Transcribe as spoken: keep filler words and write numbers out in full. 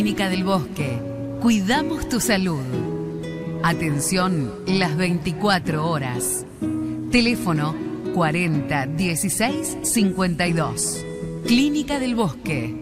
Clínica del Bosque. Cuidamos tu salud. Atención las veinticuatro horas. Teléfono cuarenta dieciséis cincuenta y dos. Clínica del Bosque.